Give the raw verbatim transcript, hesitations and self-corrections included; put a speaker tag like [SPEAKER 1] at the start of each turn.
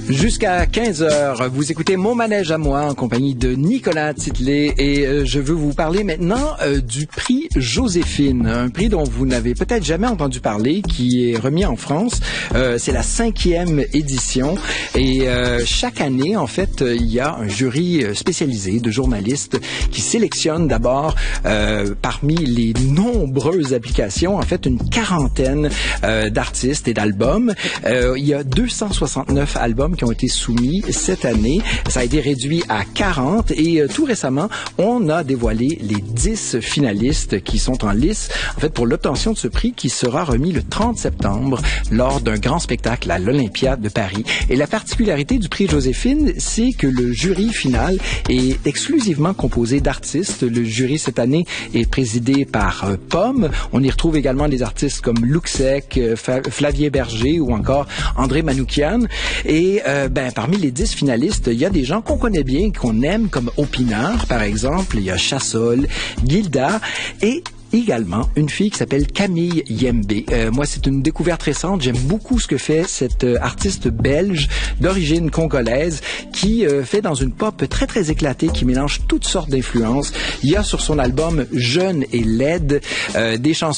[SPEAKER 1] Jusqu'à quinze heures, vous écoutez Mon Manège à moi en compagnie de Nicolas Titley et euh, je veux vous parler maintenant euh, du prix Joséphine, un prix dont vous n'avez peut-être jamais entendu parler, qui est remis en France. Euh, c'est la cinquième édition et euh, chaque année, en fait, il y a un jury spécialisé de journalistes qui sélectionne d'abord euh, parmi les nombreuses applications, en fait, une quarantaine euh, d'artistes et d'albums. Euh, il y a deux cent soixante-neuf albums qui ont été soumis cette année. Ça a été réduit à quarante et euh, tout récemment, on a dévoilé les dix finalistes qui sont en lice, en fait, pour l'obtention de ce prix qui sera remis le trente septembre lors d'un grand spectacle à l'Olympia de Paris. Et la particularité du prix Joséphine, c'est que le jury final est exclusivement composé d'artistes. Le jury cette année est présidé par euh, Pomme. On y retrouve également des artistes comme Luxec, euh, Flavien Berger ou encore André Manoukian. Et euh, ben, parmi les dix finalistes, il y a des gens qu'on connaît bien, qu'on aime, comme Opinard, par exemple. Il y a Chassol, Gilda et également une fille qui s'appelle Camille Yembe. Euh, moi, c'est une découverte récente. J'aime beaucoup ce que fait cette euh, artiste belge d'origine congolaise qui euh, fait dans une pop très, très éclatée, qui mélange toutes sortes d'influences. Il y a sur son album Jeune et laide euh, des chansons